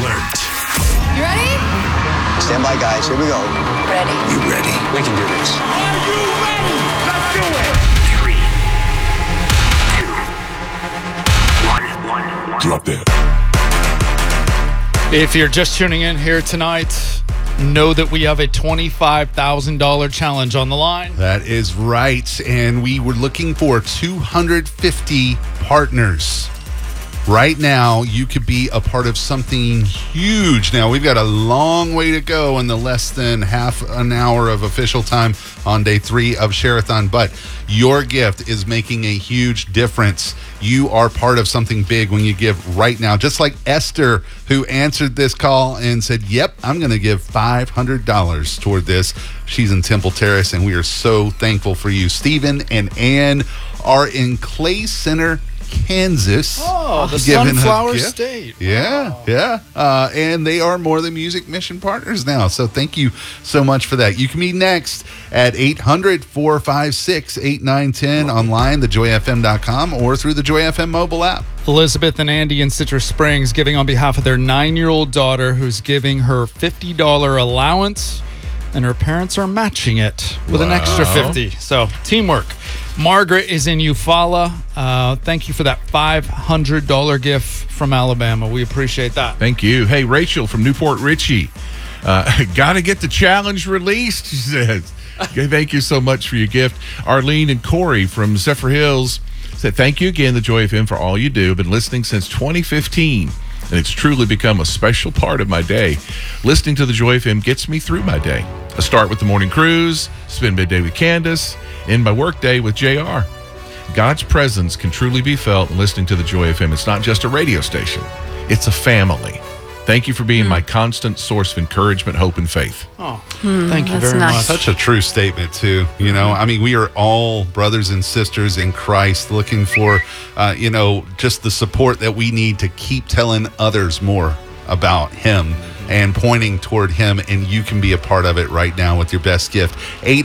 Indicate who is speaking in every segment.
Speaker 1: alert.
Speaker 2: You ready?
Speaker 3: Stand by, guys. Here we go.
Speaker 2: Ready.
Speaker 1: You ready?
Speaker 3: We can do this.
Speaker 4: Are you ready? Let's do it.
Speaker 1: 3, 2, 1. Drop that.
Speaker 5: If you're just tuning in here tonight, know that we have a $25,000 challenge on the line.
Speaker 6: That is right. And we were looking for 250 partners. Right now, you could be a part of something huge. Now, we've got a long way to go in the less than half an hour of official time on day 3 of Share-a-thon, but your gift is making a huge difference. You are part of something big when you give right now. Just like Esther, who answered this call and said, yep, I'm going to give $500 toward this. She's in Temple Terrace, and we are so thankful for you. Stephen and Ann are in Clay Center, Kansas.
Speaker 5: Oh, the
Speaker 6: giving a
Speaker 5: Sunflower
Speaker 6: gift.
Speaker 5: State.
Speaker 6: Yeah,
Speaker 5: Wow.
Speaker 6: yeah. And they are More Than Music Mission partners now. So thank you so much for that. You can be next at 800-456-8910 online, thejoyfm.com, or through the Joy FM mobile app.
Speaker 5: Elizabeth and Andy in Citrus Springs giving on behalf of their 9-year-old daughter, who's giving her $50 allowance, and her parents are matching it with an extra $50. So teamwork. Margaret is in Eufaula. Thank you for that $500 gift from Alabama. We appreciate that.
Speaker 7: Thank you. Hey, Rachel from Newport Richie. Got to get the challenge released, she says. Okay, thank you so much for your gift. Arlene and Corey from Zephyr Hills said, thank you again, the Joy FM, for all you do. Been listening since 2015, and it's truly become a special part of my day. Listening to the Joy FM gets me through my day. I start with the morning cruise, spend midday with Candace, end my work day with JR. God's presence can truly be felt in listening to the Joy FM. It's not just a radio station. It's a family. Thank you for being my constant source of encouragement, hope, and faith.
Speaker 5: Oh, thank you
Speaker 2: that's
Speaker 5: very
Speaker 2: nice.
Speaker 5: much.
Speaker 6: Such a true statement, too. You know, I mean, we are all brothers and sisters in Christ looking for, just the support that we need to keep telling others more about Him and pointing toward Him, and you can be a part of it right now with your best gift.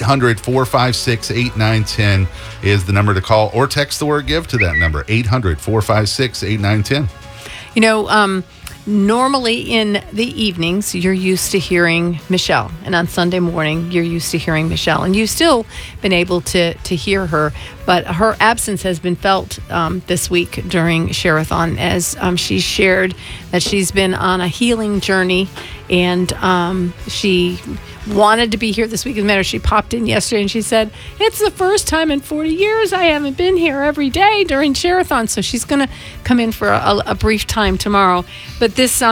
Speaker 6: 800-456-8910 is the number to call, or text the word GIVE to that number, 800-456-8910.
Speaker 2: You know, normally in the evenings, you're used to hearing Michelle. And on Sunday morning, you're used to hearing Michelle. And you've still been able to hear her. But her absence has been felt this week during Share-a-thon, as she shared that she's been on a healing journey. And she wanted to be here this week. As a matter of fact, she popped in yesterday and she said, it's the first time in 40 years I haven't been here every day during Share-a-thon. So she's going to come in for a brief time tomorrow. But this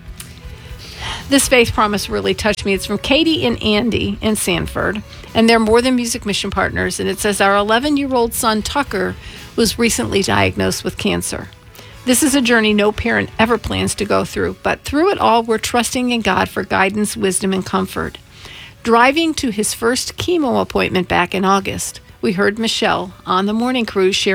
Speaker 2: faith promise really touched me. It's from Katie and Andy in Sanford, and they're More Than Music Mission partners. And it says, our 11-year-old son, Tucker, was recently diagnosed with cancer. This is a journey no parent ever plans to go through, but through it all, we're trusting in God for guidance, wisdom, and comfort. Driving to his first chemo appointment back in August, we heard Michelle on the morning cruise share